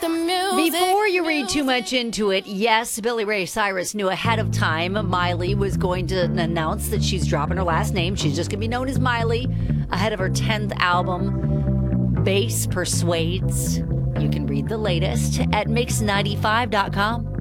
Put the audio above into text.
the music. Before you read too much into it, yes, Billy Ray Cyrus knew ahead of time Miley was going to announce that she's dropping her last name. She's just going to be known as Miley ahead of her 10th album, Bass Persuades. You can read the latest at mix95.com.